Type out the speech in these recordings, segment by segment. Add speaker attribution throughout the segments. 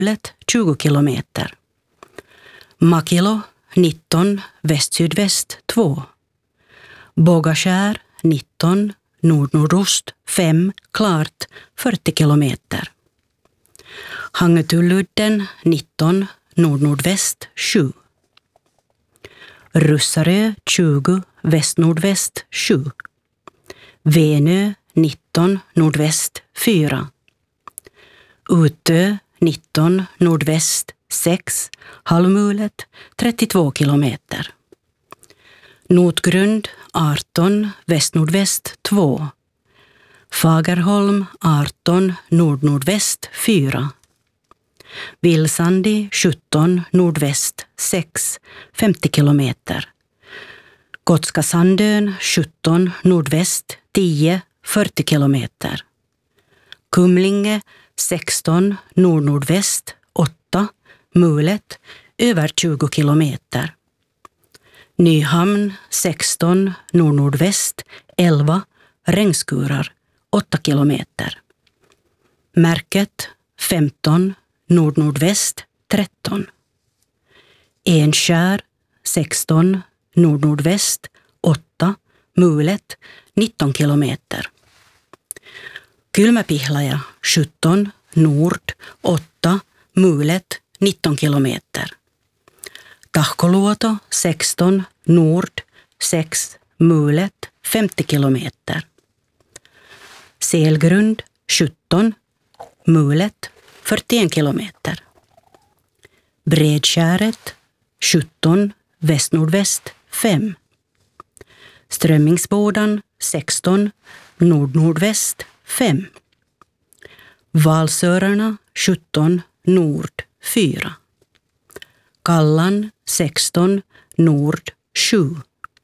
Speaker 1: Äpplet 20 kilometer. Makilo 19 väst-sydväst 2. Bågaskär 19 nord-nordost 5 klart 40 kilometer. Hangetulludden 19 nord-nordväst 7. Russarö 20 väst-nordväst 7. Venö 19 nordväst 4. Utö 19 nordväst 6, Halvmulet 32 kilometer. Notgrund 18 väst-nordväst 2. Fagerholm 18 nord-nordväst 4. Vilsandi 17 nordväst 6, 50 kilometer. Gotska Sandön 17 nordväst 10, 40 kilometer. Kumlinge 16 nord-nordväst 8, Mulet över 20 kilometer. Nyhamn 16 nord-nordväst 11, regnskurar 8 kilometer. Märket 15 nord-nordväst 13. Enskär 16 nord-nordväst 8, Mulet 19 kilometer. Kylmäpihlaja 17 nord 8, Mulet 19 kilometer. Tahkoluoto 16 nord 6, Mulet 50 kilometer. Selgrund 17, Mulet 41 kilometer. Bredskäret 17 väst-nordväst 5. Strömmingsbodan 16 nord-nordväst 5. Valsörarna 17 nord 4. Kallan 16 nord 7.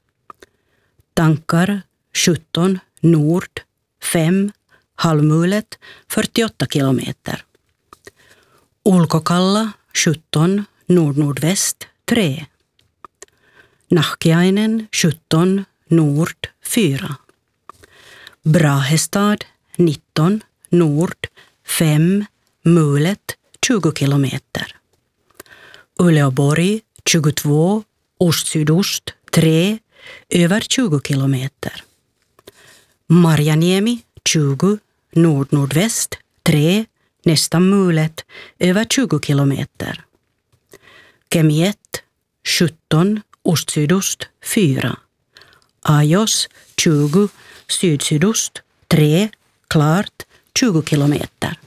Speaker 1: Tankar 17 nord 5, Halvmulet 48 kilometer. Ulkokalla 17 nord-nordväst 3. Nahkiainen 17 nord 4. Brahestad 19 nord 5, Mulet 20 kilometer. Uleåborg 22 ost-sydost 3, över 20 kilometer. Marjaniemi 20 nord-nordväst 3, nästan Mulet över 20 kilometer. Kemiet 17 ost-sydost 4. Ajos 20 syd-sydost 3, klart 20 kilometer.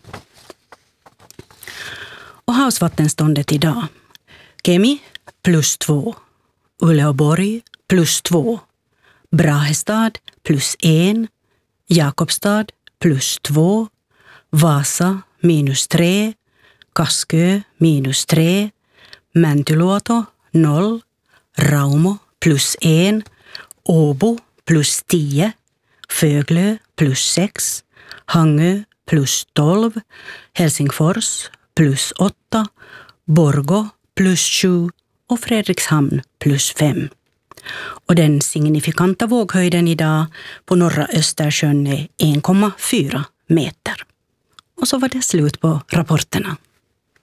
Speaker 1: Och havsvattenståndet idag. Kemi +2. Uleåborg +2. Brahestad +1. Jakobstad +2. Vasa -3. Kaskö -3. Mäntyluoto 0. Raumo +1. Åbo +10. Föglö +6. Hangö +12. Helsingfors +8. Borgå +7 och Fredrikshamn +5. Och den signifikanta våghöjden idag på norra Östersjön är 1,4 meter. Och så var det slut på rapporterna.